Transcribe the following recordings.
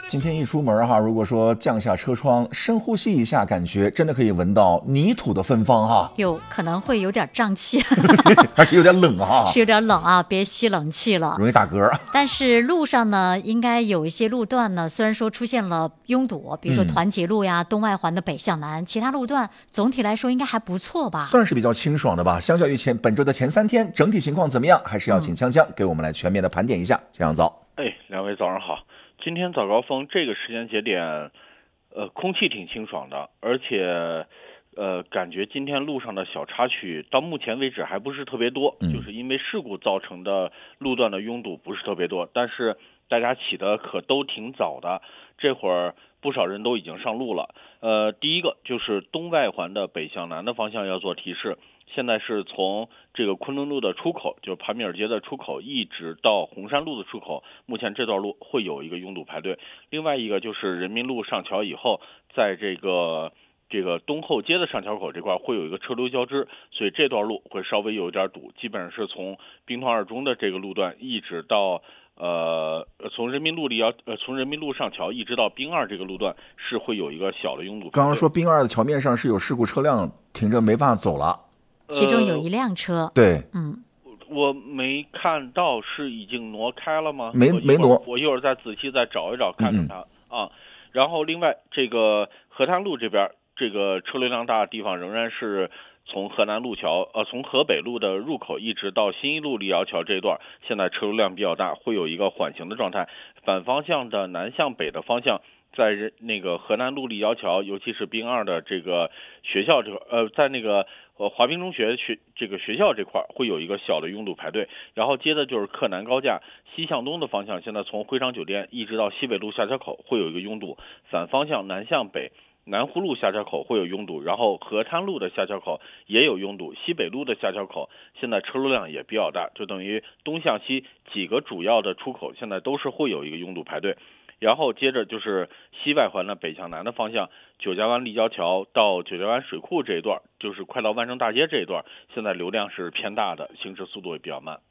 今天一出门哈，如果说降下车窗，深呼吸一下，感觉真的可以闻到泥土的芬芳哈。 可能会有点胀气， 还是有点冷哈。 是有点冷啊，别吸冷气了， 容易打嗝。 但是路上呢，应该有一些路段呢，虽然说出现了拥堵，比如说团结路呀、东外环的北向南，其他路段总体来说应该还不错吧？ 算是比较清爽的吧。相较于本周的前3天，整体情况怎么样？还是要请锵锵给我们来全面的盘点一下。锵锵早。 两位早上好。今天早高峰这个时间节点，空气挺清爽的，而且，感觉今天路上的小插曲到目前为止还不是特别多，就是因为事故造成的路段的拥堵不是特别多，但是大家起的可都挺早的，这会儿不少人都已经上路了。第一个就是东外环的北向南的方向要做提示。现在是从这个昆仑路的出口，就是盘米尔街的出口，一直到红山路的出口，目前这段路会有一个拥堵排队。另外一个就是人民路上桥以后，在这个东后街的上桥口这块会有一个车流交织，所以这段路会稍微有一点堵，基本上是从兵团2中的这个路段一直到从人民路上桥一直到兵2这个路段是会有一个小的拥堵。 刚刚说兵2的桥面上是有事故车辆停着没办法走了。 其中有一辆车， 对， 我没看到是已经挪开了吗？ 没挪， 我一会儿再仔细再找一找看看它啊。然后另外这个河滩路这边这个车流量大的地方仍然是从河南路桥从河北路的入口一直到新一路立窑桥这一段，现在车流量比较大，会有一个缓行的状态。反方向的南向北的方向，在那个河南路立窑桥，尤其是兵2的这个学校这块在那个华滨中学这个学校这块会有一个小的拥堵排队。然后接着就是克南高架西向东的方向，现在从会昌酒店一直到西北路下桥口会有一个拥堵。反方向南向北南湖路下桥口会有拥堵，然后河滩路的下桥口也有拥堵，西北路的下桥口现在车流量也比较大，就等于东向西几个主要的出口现在都是会有一个拥堵排队。然后接着就是西外环的北向南的方向，九家湾立交桥到九家湾水库这一段，就是快到万盛大街这一段，现在流量是偏大的，行驶速度也比较慢。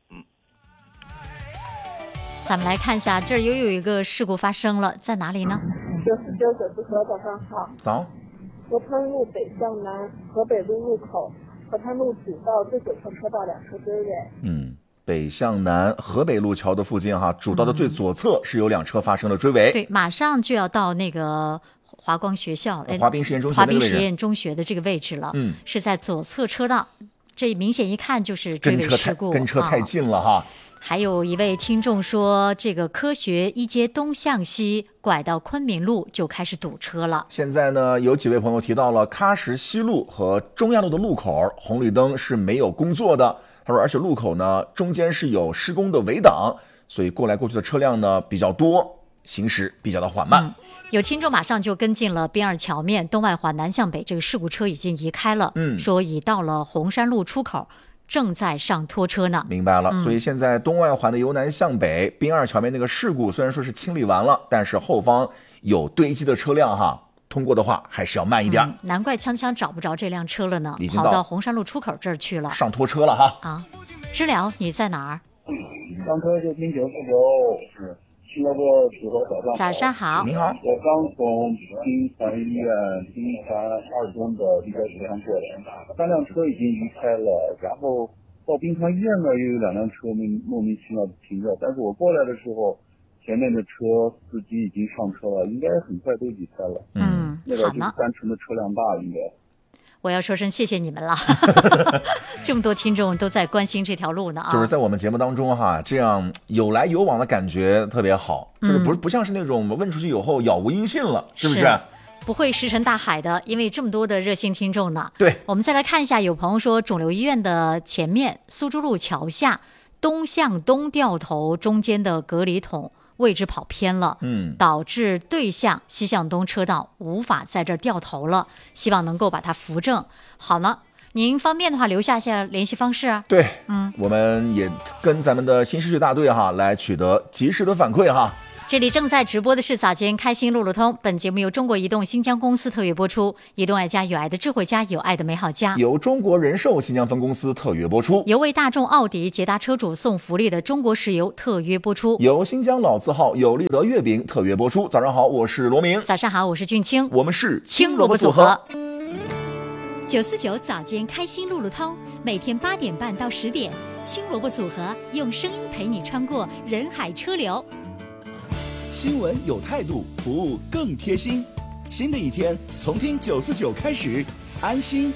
咱们来看一下，这儿又有一个事故发生了，在哪里呢 ？949子河，早上好。 早。 河滩路北向南，河北路入口，河滩路主道最左侧车道2车追尾。 北向南河北路桥的附近哈，主道的最左侧是有2车发生了追尾。 对，马上就要到那个华光学校、 华滨实验中学华滨实验中学的这个位置了。是在左侧车道，这明显一看就是追尾事故， 跟车太近了哈。 还有一位听众说，这个科学1街东向西拐到昆明路就开始堵车了。 现在呢，有几位朋友提到了喀什西路和中亚路的路口红绿灯是没有工作的。他说，而且路口呢中间是有施工的围挡，所以过来过去的车辆呢比较多，行驶比较的缓慢。 有听众马上就跟进了兵2桥面东外环南向北这个事故车已经移开了，说已到了红山路出口，正在上拖车呢。 明白了，所以现在东外环的由南向北兵2桥面那个事故虽然说是清理完了，但是后方有堆积的车辆哈，通过的话还是要慢一点。 难怪锵锵找不着这辆车了呢，跑到红山路出口这儿去了， 上拖车了哈。 知了，你在哪儿？ 上车就听949，去那个子河早上好。 你好， 我刚从兵团医院兵团2中的立交桥上过来，3辆车已经离开了，然后到兵团医院呢又有2辆车莫名其妙的停着，但是我过来的时候，前面的车司机已经上车了，应该很快都离开了。那个就是单纯的车辆大，应该。 我要说声谢谢你们了，这么多听众都在关心这条路呢啊！ 就是在我们节目当中哈，这样有来有往的感觉特别好，就是不像是那种问出去以后杳无音信了，是不是？ 不会石沉大海的，因为这么多的热心听众呢。 对， 我们再来看一下，有朋友说肿瘤医院的前面苏州路桥下东向东掉头中间的隔离筒位置跑偏了，导致对向西向东车道无法在这儿掉头了，希望能够把它扶正。好呢，您方便的话留下联系方式。 对，我们也跟咱们的新视觉大队哈来取得及时的反馈哈。 这里正在直播的是早间开心路路通，本节目由中国移动新疆公司特约播出，移动爱家有爱的智慧家，有爱的美好家， 由中国人寿新疆分公司特约播出， 由为大众奥迪捷达车主送福利的中国石油特约播出， 由新疆老字号有利德月饼特约播出。早上好，我是罗明。 早上好，我是俊清， 我们是青萝卜组合。 949早间开心路路通，每天8点半到10点，青萝卜组合用声音陪你穿过人海车流。 新闻有态度，服务更贴心。新的一天从听949开始，安心